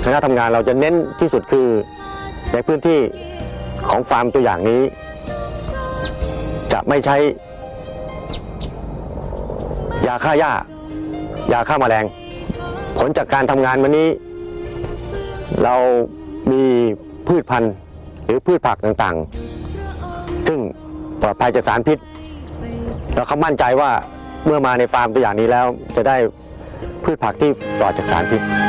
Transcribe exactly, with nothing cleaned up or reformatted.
คณะทำงานเราจะเน้นที่สุดคือในพื้นที่ของฟาร์มตัวอย่างนี้จะไม่ใช้ยาฆ่าหญ้ายาฆ่าแมลงผลจากการทำงานวันนี้เรามีพืชพันธุ์หรือพืชผักต่างๆซึ่งปลอดภัยจากสารพิษแล้วเขามั่นใจว่าเมื่อมาในฟาร์มตัวอย่างนี้แล้วจะได้พืชผักที่ปลอดจากสารพิษ